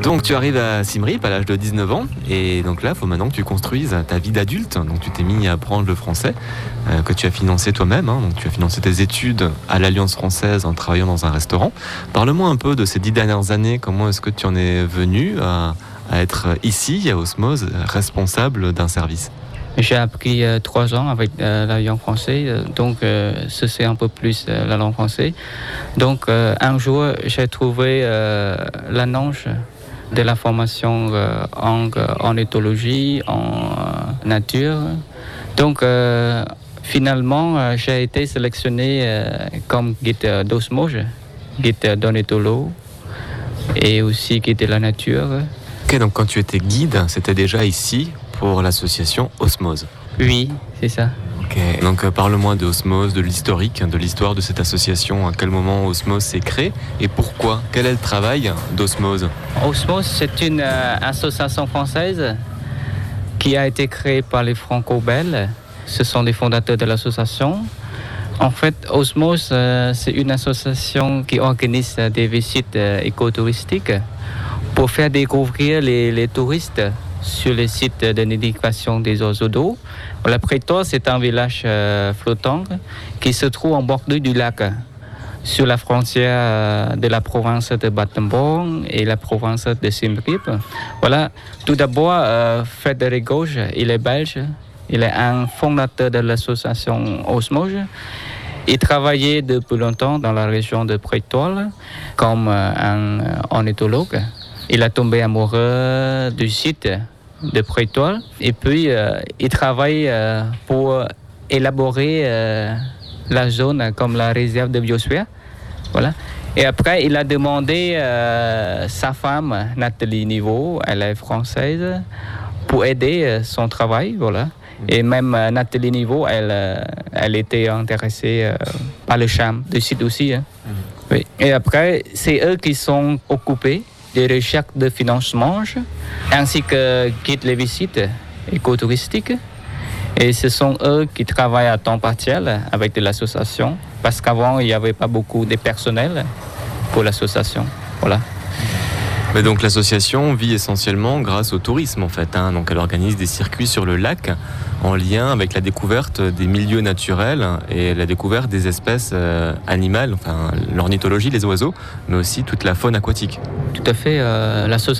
Donc tu arrives à Siem Reap à l'âge de 19 ans et donc là il faut maintenant que tu construises ta vie d'adulte. Donc tu t'es mis à apprendre le français que tu as financé toi-même. Donc tu as financé tes études à l'Alliance française en travaillant dans un restaurant. Parle-moi un peu de ces 10 dernières années. Comment est-ce que tu en es venu à être ici à Osmose responsable d'un service? J'ai appris 3 ans avec l'Alliance française, donc c'est un peu plus la langue française. Donc un jour, j'ai trouvé l'annonce de la formation en éthologie, en nature. Donc finalement, j'ai été sélectionné comme guide d'osmose, guide d'ornithologue et aussi guide de la nature. Ok, donc quand tu étais guide, c'était déjà ici pour l'association Osmose. Oui, c'est ça. Ok, donc parle-moi de Osmose, de l'historique, de l'histoire de cette association. À quel moment Osmose s'est créée et pourquoi? Quel est le travail d'Osmose? Osmose, c'est une association française qui a été créée par les Franco-Belges. Ce sont les fondateurs de l'association. En fait, Osmose, c'est une association qui organise des visites écotouristiques pour faire découvrir les touristes sur le site de nidification des oiseaux d'eau. La Prétoire, c'est un village flottant qui se trouve en bordure du lac, sur la frontière de la province de Battambang et la province de Siem Reap. Voilà. Tout d'abord, Frédéric Gauche, il est belge. Il est un fondateur de l'association Osmose. Il travaillait depuis longtemps dans la région de Prétoire comme un ornithologue. Il a tombé amoureux du site de Prétoire et puis il travaille pour élaborer la zone comme la réserve de biosphère. Voilà. Et après, il a demandé sa femme, Nathalie Niveau, elle est française, pour aider son travail. Voilà. Et même Nathalie Niveau, elle était intéressée par le charme du site aussi. Oui. Et après, c'est eux qui sont occupés des recherches de financement ainsi que guident les visites écotouristiques. Et ce sont eux qui travaillent à temps partiel avec l'association parce qu'avant, il n'y avait pas beaucoup de personnel pour l'association. Voilà. Mais donc l'association vit essentiellement grâce au tourisme en fait. Donc elle organise des circuits sur le lac en lien avec la découverte des milieux naturels et la découverte des espèces animales, enfin l'ornithologie, les oiseaux, mais aussi toute la faune aquatique. Tout à fait. L'association